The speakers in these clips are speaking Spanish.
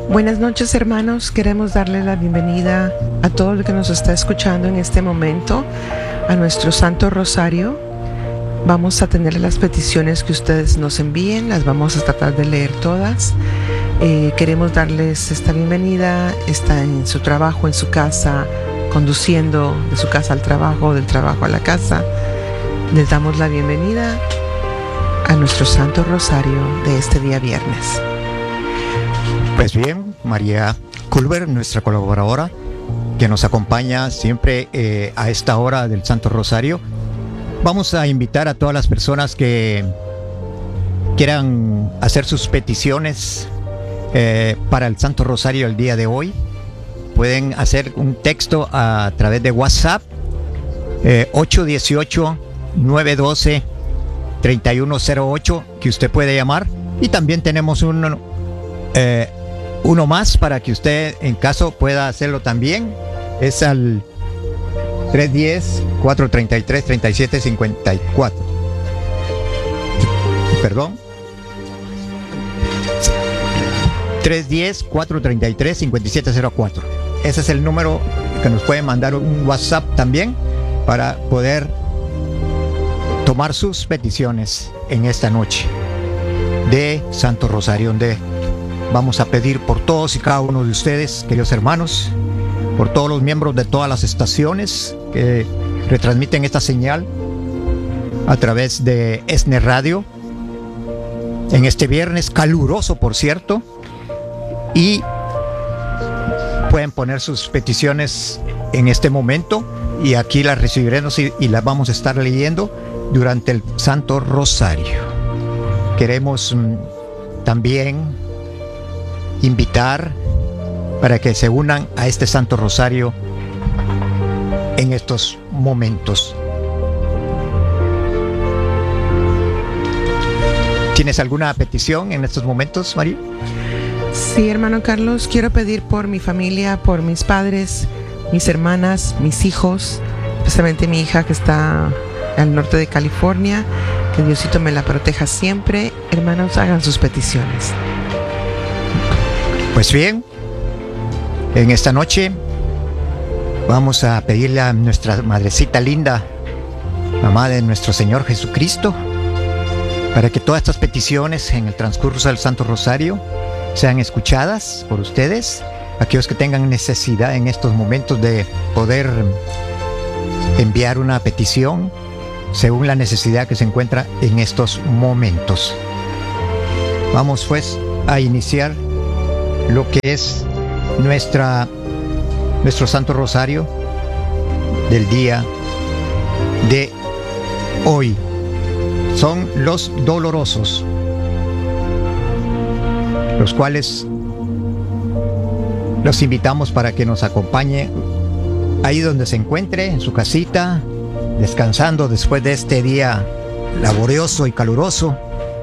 Buenas noches, hermanos. Queremos darle la bienvenida a todo el que nos está escuchando en este momento a nuestro Santo Rosario. Vamos a tener las peticiones que ustedes nos envíen, las vamos a tratar de leer todas. Queremos darles esta bienvenida. Está en su trabajo, en su casa, conduciendo de su casa al trabajo, del trabajo a la casa. Les damos la bienvenida a nuestro Santo Rosario de este día viernes. Pues bien, María Culver, nuestra colaboradora, que nos acompaña siempre a esta hora del Santo Rosario. Vamos a invitar a todas las personas que quieran hacer sus peticiones para el Santo Rosario el día de hoy. Pueden hacer un texto a través de WhatsApp 818-912-3108, que usted puede llamar. Y también tenemos uno más para que usted, en caso, pueda hacerlo también. Es al 310-433-3754. Perdón. 310-433-5704. Ese es el número que nos puede mandar un WhatsApp también para poder tomar sus peticiones en esta noche de Santo Rosario, donde vamos a pedir por todos y cada uno de ustedes, queridos hermanos, por todos los miembros de todas las estaciones que retransmiten esta señal a través de ESNE Radio en este viernes caluroso, por cierto, y pueden poner sus peticiones en este momento y aquí las recibiremos y las vamos a estar leyendo durante el Santo Rosario. Queremos también invitar para que se unan a este Santo Rosario en estos momentos. ¿Tienes alguna petición en estos momentos, María? Sí, hermano Carlos, quiero pedir por mi familia, por mis padres, mis hermanas, mis hijos, especialmente mi hija que está al norte de California. Que Diosito me la proteja siempre. Hermanos, hagan sus peticiones. Pues bien, en esta noche vamos a pedirle a nuestra madrecita linda, mamá de nuestro Señor Jesucristo, para que todas estas peticiones en el transcurso del Santo Rosario sean escuchadas por ustedes, aquellos que tengan necesidad en estos momentos de poder enviar una petición según la necesidad que se encuentra en estos momentos. Vamos pues a iniciar lo que es nuestro Santo Rosario del día de hoy. Son los dolorosos, los cuales los invitamos para que nos acompañe ahí donde se encuentre, en su casita, descansando después de este día laborioso y caluroso,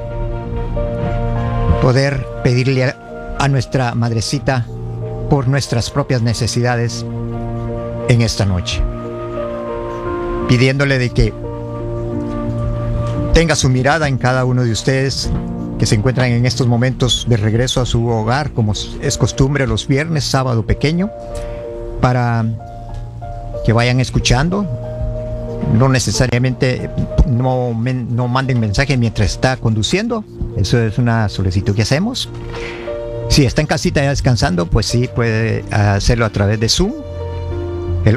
poder pedirle a nuestra madrecita por nuestras propias necesidades en esta noche, pidiéndole de que tenga su mirada en cada uno de ustedes que se encuentran en estos momentos de regreso a su hogar, como es costumbre los viernes, sábado pequeño, para que vayan escuchando. No necesariamente no manden mensaje mientras está conduciendo. Eso es una solicitud que hacemos. Si está en casita ya descansando, pues sí, puede hacerlo a través de Zoom, el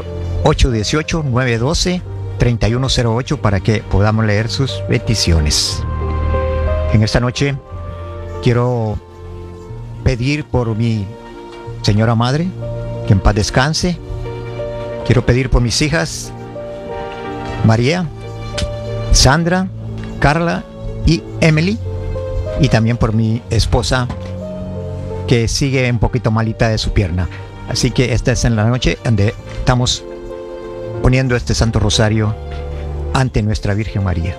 818-912-3108, para que podamos leer sus peticiones. En esta noche quiero pedir por mi señora madre, que en paz descanse. Quiero pedir por mis hijas María, Sandra, Carla y Emily, y también por mi esposa, que sigue un poquito malita de su pierna. Así que esta es en la noche donde estamos poniendo este Santo Rosario ante nuestra Virgen María.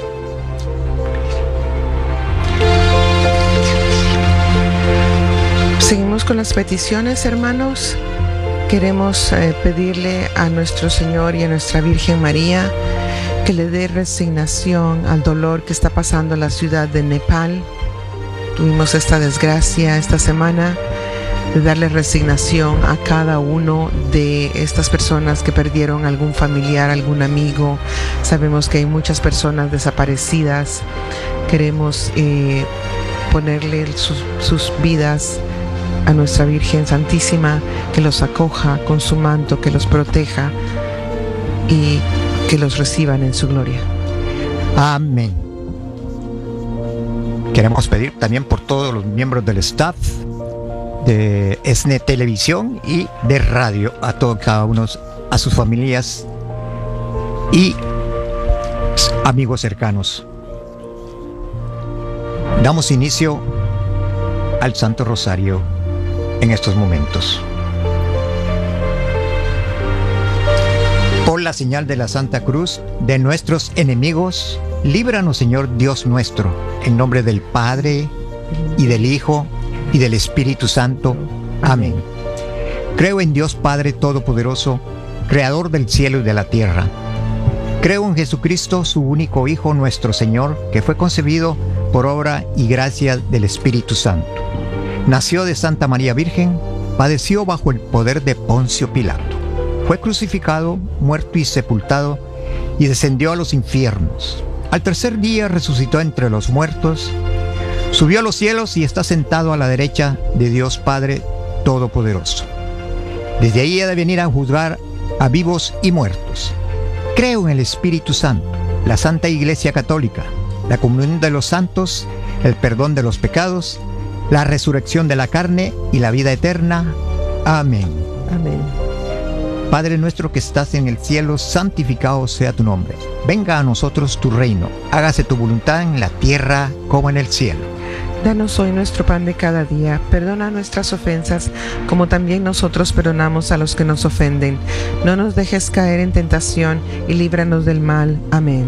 Seguimos con las peticiones, hermanos. Queremos pedirle a nuestro Señor y a nuestra Virgen María que le dé resignación al dolor que está pasando en la ciudad de Nepal. Tuvimos esta desgracia esta semana de darle resignación a cada uno de estas personas que perdieron algún familiar, algún amigo. Sabemos que hay muchas personas desaparecidas. Queremos ponerle sus vidas a nuestra Virgen Santísima, que los acoja con su manto, que los proteja y que los reciban en su gloria. Amén. Queremos pedir también por todos los miembros del staff de ESNE Televisión y de radio, a todos, cada uno, a sus familias y amigos cercanos. Damos inicio al Santo Rosario en estos momentos. Por la señal de la Santa Cruz de nuestros enemigos, líbranos, Señor Dios nuestro, en nombre del Padre, y del Hijo, y del Espíritu Santo. Amén. Creo en Dios Padre Todopoderoso, Creador del cielo y de la tierra. Creo en Jesucristo, su único Hijo, nuestro Señor, que fue concebido por obra y gracia del Espíritu Santo. Nació de Santa María Virgen, padeció bajo el poder de Poncio Pilato. Fue crucificado, muerto y sepultado, y descendió a los infiernos. Al tercer día resucitó entre los muertos, subió a los cielos y está sentado a la derecha de Dios Padre Todopoderoso. Desde ahí ha de venir a juzgar a vivos y muertos. Creo en el Espíritu Santo, la Santa Iglesia Católica, la comunión de los santos, el perdón de los pecados, la resurrección de la carne y la vida eterna. Amén. Amén. Padre nuestro que estás en el cielo, santificado sea tu nombre. Venga a nosotros tu reino. Hágase tu voluntad en la tierra como en el cielo. Danos hoy nuestro pan de cada día. Perdona nuestras ofensas, como también nosotros perdonamos a los que nos ofenden. No nos dejes caer en tentación y líbranos del mal. Amén.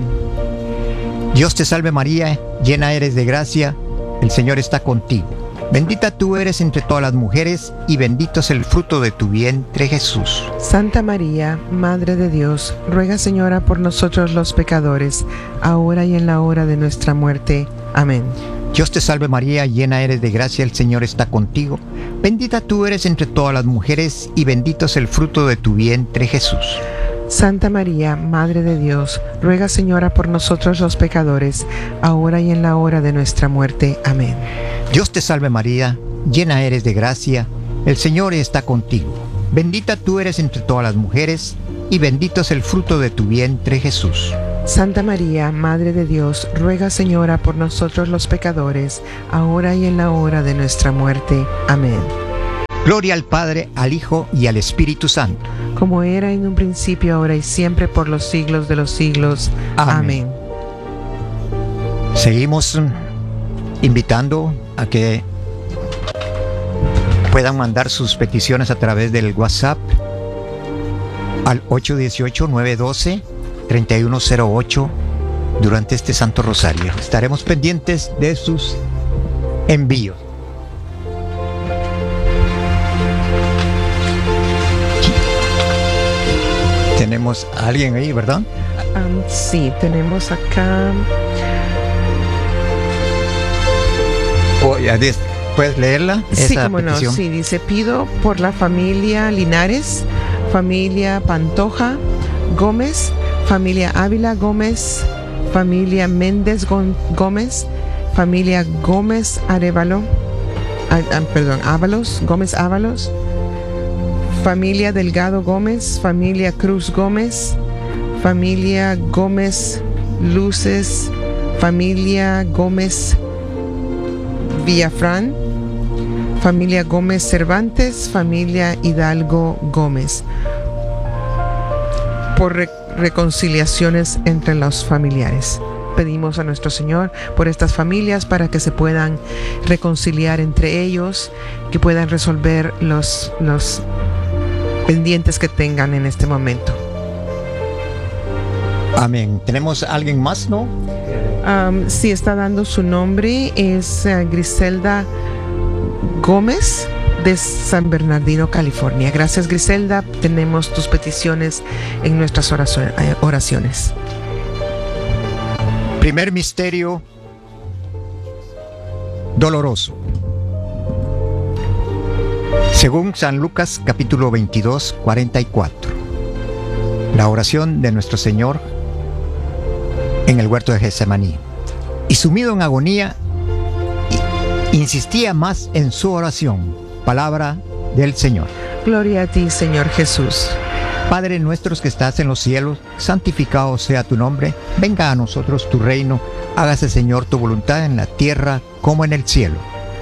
Dios te salve María, llena eres de gracia, el Señor está contigo. Bendita tú eres entre todas las mujeres, y bendito es el fruto de tu vientre, Jesús. Santa María, Madre de Dios, ruega, Señora, por nosotros los pecadores, ahora y en la hora de nuestra muerte. Amén. Dios te salve María, llena eres de gracia, el Señor está contigo. Bendita tú eres entre todas las mujeres, y bendito es el fruto de tu vientre, Jesús. Santa María, Madre de Dios, ruega, Señora, por nosotros los pecadores, ahora y en la hora de nuestra muerte. Amén. Dios te salve María, llena eres de gracia, el Señor está contigo. Bendita tú eres entre todas las mujeres, y bendito es el fruto de tu vientre, Jesús. Santa María, Madre de Dios, ruega, Señora, por nosotros los pecadores, ahora y en la hora de nuestra muerte. Amén. Gloria al Padre, al Hijo y al Espíritu Santo. Como era en un principio, ahora y siempre, por los siglos de los siglos. Amén. Seguimos invitando a que puedan mandar sus peticiones a través del WhatsApp al 818-912-3108 durante este Santo Rosario. Estaremos pendientes de sus envíos. Tenemos a alguien ahí, ¿verdad? Sí, tenemos acá. ¿Puedes leerla? Sí, cómo no. Sí, dice: pido por la familia Linares, familia Pantoja Gómez, familia Ávila Gómez, familia Méndez Gómez, familia Gómez Arevalo, Gómez Ábalos, familia Delgado Gómez, familia Cruz Gómez, familia Gómez Luces, familia Gómez Villafrán, familia Gómez Cervantes, familia Hidalgo Gómez, por reconciliaciones entre los familiares. Pedimos a nuestro Señor por estas familias para que se puedan reconciliar entre ellos, que puedan resolver los pendientes que tengan en este momento. Amén. ¿Tenemos a alguien más, no? Sí, está dando su nombre, es Griselda Gómez de San Bernardino, California. Gracias, Griselda. Tenemos tus peticiones en nuestras oraciones. Primer misterio doloroso. Según San Lucas capítulo 22, 44. La oración de nuestro Señor en el huerto de Getsemaní. Y sumido en agonía, insistía más en su oración. Palabra del Señor. Gloria a ti, Señor Jesús. Padre nuestro que estás en los cielos, santificado sea tu nombre. Venga a nosotros tu reino. Hágase, Señor, tu voluntad en la tierra como en el cielo.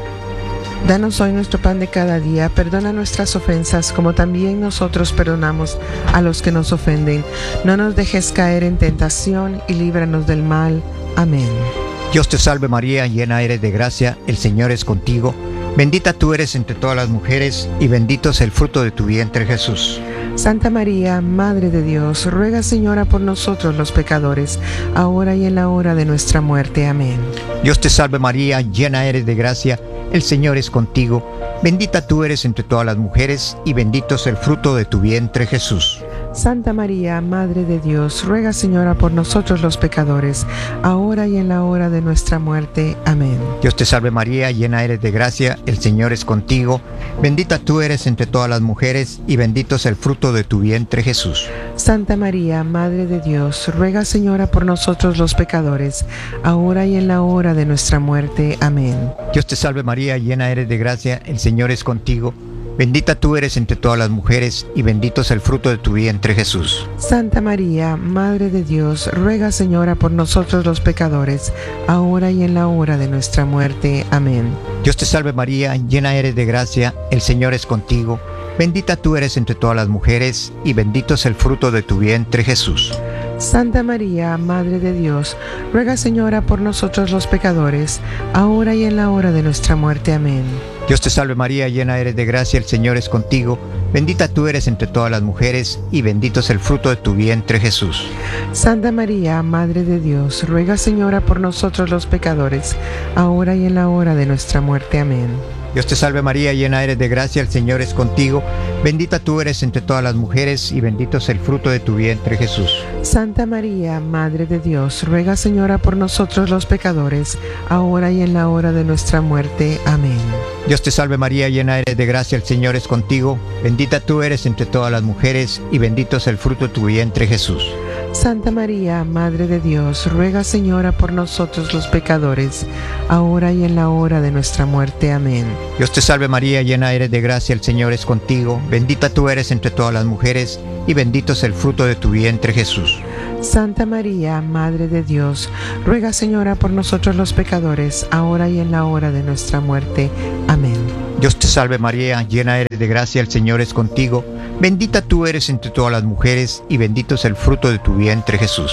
Danos hoy nuestro pan de cada día. Perdona nuestras ofensas, como también nosotros perdonamos a los que nos ofenden. No nos dejes caer en tentación y líbranos del mal. Amén. Dios te salve María, llena eres de gracia, el Señor es contigo. Bendita tú eres entre todas las mujeres, y bendito es el fruto de tu vientre, Jesús. Santa María, Madre de Dios, ruega, Señora, por nosotros los pecadores, ahora y en la hora de nuestra muerte. Amén. Dios te salve María, llena eres de gracia, el Señor es contigo. Bendita tú eres entre todas las mujeres, y bendito es el fruto de tu vientre, Jesús. Santa María, Madre de Dios, ruega, Señora, por nosotros los pecadores, ahora y en la hora de nuestra muerte. Amén. Dios te salve María, llena eres de gracia, el Señor es contigo. Bendita tú eres entre todas las mujeres, y bendito es el fruto de tu vientre, Jesús. Santa María, Madre de Dios, ruega, Señora, por nosotros los pecadores, ahora y en la hora de nuestra muerte. Amén. Dios te salve María, llena eres de gracia, el Señor es contigo. Bendita tú eres entre todas las mujeres, y bendito es el fruto de tu vientre, Jesús. Santa María, Madre de Dios, ruega, Señora, por nosotros los pecadores, ahora y en la hora de nuestra muerte. Amén. Dios te salve María, llena eres de gracia, el Señor es contigo. Bendita tú eres entre todas las mujeres, y bendito es el fruto de tu vientre, Jesús. Santa María, Madre de Dios, ruega, Señora, por nosotros los pecadores, ahora y en la hora de nuestra muerte. Amén. Dios te salve María, llena eres de gracia, el Señor es contigo. Bendita tú eres entre todas las mujeres, y bendito es el fruto de tu vientre, Jesús. Santa María, Madre de Dios, ruega, Señora, por nosotros los pecadores, ahora y en la hora de nuestra muerte. Amén. Dios te salve María, llena eres de gracia, el Señor es contigo. Bendita tú eres entre todas las mujeres, y bendito es el fruto de tu vientre, Jesús. Santa María, Madre de Dios, ruega, Señora, por nosotros los pecadores, ahora y en la hora de nuestra muerte. Amén. Dios te salve María, llena eres de gracia, el Señor es contigo. Bendita tú eres entre todas las mujeres, y bendito es el fruto de tu vientre, Jesús. Santa María, Madre de Dios, ruega, Señora, por nosotros los pecadores, ahora y en la hora de nuestra muerte. Amén. Dios te salve María, llena eres de gracia, el Señor es contigo. Bendita tú eres entre todas las mujeres, y bendito es el fruto de tu vientre, Jesús. Santa María, Madre de Dios, ruega, Señora, por nosotros los pecadores, ahora y en la hora de nuestra muerte. Amén. Dios te salve María, llena eres de gracia, el Señor es contigo. Bendita tú eres entre todas las mujeres, y bendito es el fruto de tu vientre, Jesús.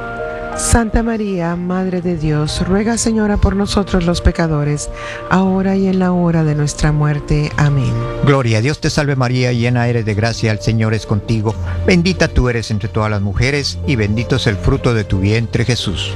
Santa María, Madre de Dios, ruega, Señora, por nosotros los pecadores, ahora y en la hora de nuestra muerte. Amén. Gloria a Dios te salve María, llena eres de gracia, el Señor es contigo. Bendita tú eres entre todas las mujeres, y bendito es el fruto de tu vientre, Jesús.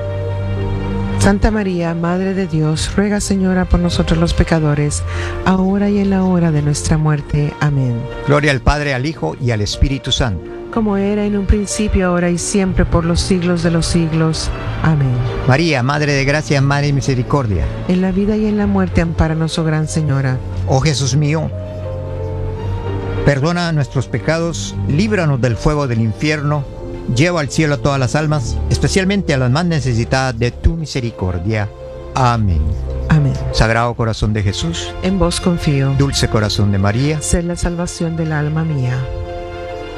Santa María, Madre de Dios, ruega, Señora, por nosotros los pecadores, ahora y en la hora de nuestra muerte. Amén. Gloria al Padre, al Hijo y al Espíritu Santo. Como era en un principio, ahora y siempre, por los siglos de los siglos. Amén. María, Madre de gracia, Madre de misericordia. En la vida y en la muerte, ampáranos, oh Gran Señora. Oh Jesús mío, perdona nuestros pecados, líbranos del fuego del infierno, lleva al cielo a todas las almas, especialmente a las más necesitadas de tu misericordia. Amén. Amén. Sagrado corazón de Jesús, en vos confío. dulce corazón de María, sé la salvación del alma mía.